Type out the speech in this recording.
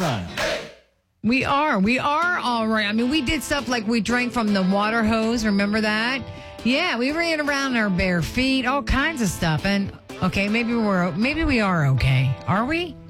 right. We are all right. I mean, we did stuff like we drank from the water hose. Remember that? Yeah, we ran around in our bare feet, all kinds of stuff. And okay, maybe we are okay. Are we?